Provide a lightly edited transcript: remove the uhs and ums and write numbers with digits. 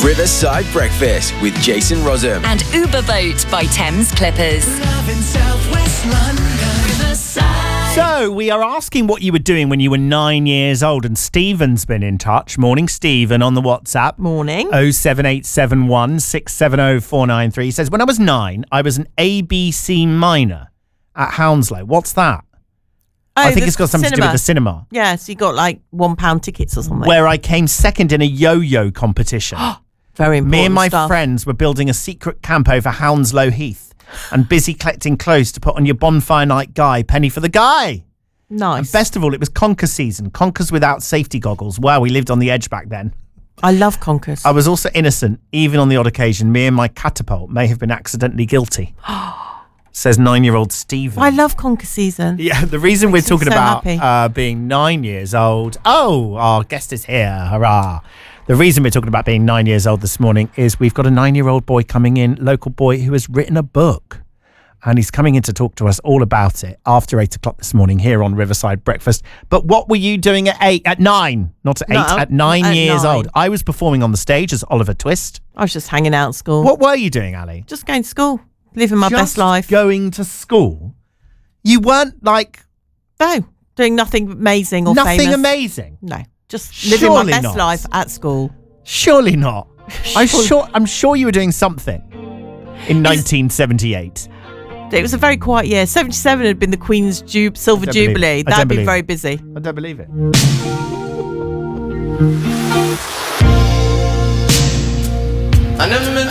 Riverside Breakfast with Jason Rossum. And Uber Boat by Thames Clippers. So, we are asking what you were doing when you were 9 years old, and Stephen's been in touch. Morning, Stephen, on the WhatsApp. Morning. 07871 670 493. He says, when I was 9, I was an ABC minor at Hounslow. What's that? Oh, I think it's got something to do with the cinema. Yeah, so you got like £1 tickets or something. Where I came second in a yo-yo competition. Very important. Me and my stuff. friends were building a secret camp over Hounslow Heath and busy collecting clothes to put on your bonfire night guy, penny for the guy. Nice. And best of all, it was conker season. Conkers without safety goggles. Wow, we lived on the edge back then. I love conkers. I was also innocent. Even on the odd occasion, me and my catapult may have been accidentally guilty. Says 9-year-old Stephen. I love conker season. Yeah, the reason we're talking so about being 9 years old. Oh, our guest is here. Hurrah. The reason we're talking about being 9 years old this morning is we've got a 9-year-old boy coming in, local boy, who has written a book. And he's coming in to talk to us all about it after 8 o'clock this morning here on Riverside Breakfast. But what were you doing at 9? Not at 8, at 9 years old. I was performing on the stage as Oliver Twist. I was just hanging out at school. What were you doing, Ali? Just going to school. Living my best life. Going to school? You weren't like... No, doing nothing amazing or famous. Nothing amazing? No, just living my best life at school. Surely not. I'm sure you were doing something in 1978. It was a very quiet year. 77 had been the Queen's Silver Jubilee. That'd been very busy. I don't believe it. I never meant